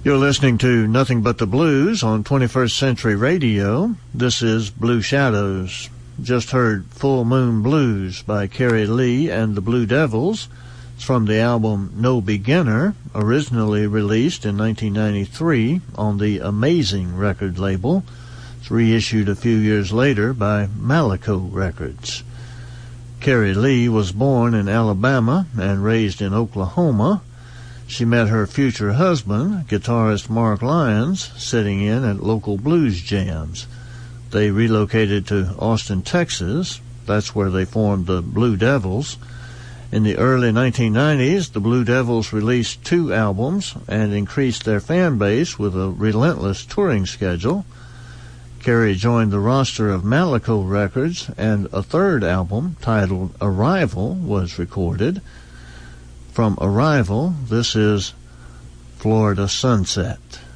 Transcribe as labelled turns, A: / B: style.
A: You're listening to Nothing But the Blues on 21st Century Radio. This is Blue Shadows. Just heard Full Moon Blues by Carrie Lee and the Blue Devils. It's from the album No Beginner, originally released in 1993 on the Amazing record label. It's reissued a few years later by Malaco Records. Carrie Lee was born in Alabama and raised in Oklahoma. She met her future husband, guitarist Mark Lyons, sitting in at local blues jams. They relocated to Austin, Texas. That's where they formed the Blue Devils. In the early 1990s, the Blue Devils released 2 albums and increased their fan base with a relentless touring schedule. Carrie joined the roster of Malaco Records, and a 3rd album, titled Arrival, was recorded. From Arrival, this is Florida Sunset.